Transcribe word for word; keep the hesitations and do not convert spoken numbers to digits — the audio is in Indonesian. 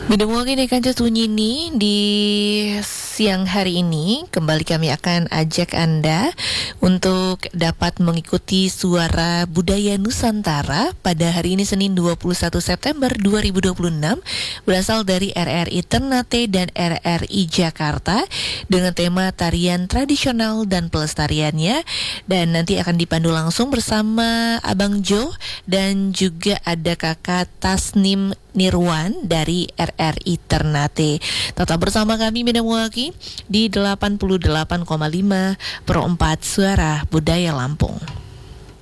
Bidang ini kan Tunyini di siang hari ini kembali kami akan ajak Anda untuk dapat mengikuti Suara Budaya Nusantara pada hari ini Senin dua puluh satu September dua ribu dua puluh enam berasal dari R R I Ternate dan R R I Jakarta dengan tema tarian tradisional dan pelestariannya, dan nanti akan dipandu langsung bersama Abang Jo dan juga ada Kakak Tasnim Nirwan dari R R I Ternate. Tetap bersama kami Medan Waki di delapan puluh delapan koma lima per empat Suara Budaya Lampung.